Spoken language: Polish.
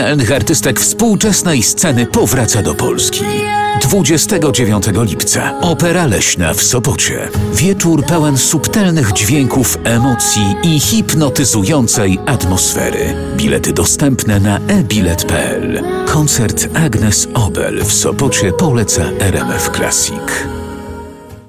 artystek współczesnej sceny powraca do Polski. 29 lipca Opera Leśna w Sopocie. Wieczór pełen subtelnych dźwięków, emocji i hipnotyzującej atmosfery. Bilety dostępne na ebilet.pl. Koncert Agnes Obel w Sopocie poleca RMF Classic.